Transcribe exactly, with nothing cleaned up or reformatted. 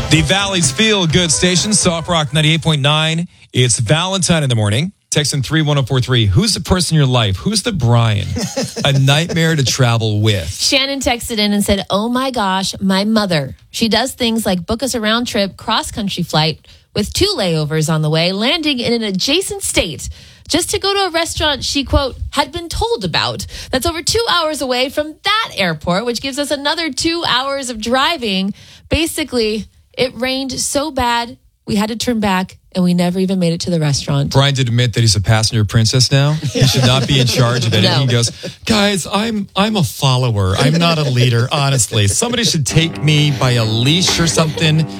The Valley's Feel Good Station, Soft Rock ninety-eight point nine. It's Valentine in the morning. Text in three one zero four three. Who's the person in your life? Who's the Brian? A nightmare to travel with. Shannon texted in and said, oh my gosh, my mother. She does things like book us a round trip cross-country flight with two layovers on the way, landing in an adjacent state just to go to a restaurant she, quote, had been told about. That's over two hours away from that airport, which gives us another two hours of driving. Basically, it rained so bad, we had to turn back, and we never even made it to the restaurant. Brian did admit that he's a passenger princess now. He should not be in charge of anything. No. He goes, guys, I'm I'm a follower. I'm not a leader, honestly. Somebody should take me by a leash or something